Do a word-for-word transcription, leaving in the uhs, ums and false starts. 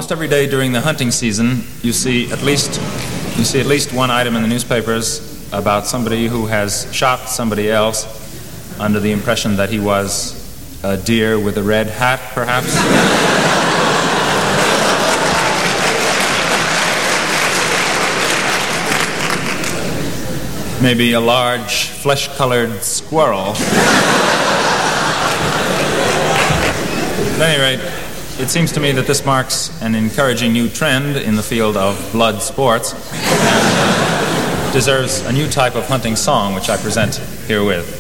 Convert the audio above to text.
almost every day during the hunting season, you see at least you see at least one item in the newspapers about somebody who has shot somebody else under the impression that he was a deer with a red hat, perhaps. Maybe a large, flesh-colored squirrel. At any rate, it seems to me that this marks an encouraging new trend in the field of blood sports and uh, deserves a new type of hunting song, which I present herewith.